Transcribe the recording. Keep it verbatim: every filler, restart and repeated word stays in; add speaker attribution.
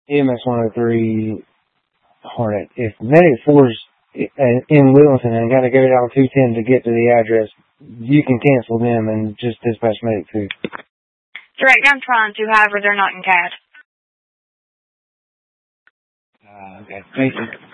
Speaker 1: E M S one oh three Hornet. If Medic four's in Wilmington and got to go down two ten to get to the address, you can cancel them and just dispatch Medic two.
Speaker 2: Direct, I'm trying to, however, they're not in C A D.
Speaker 1: Uh, okay, thank you.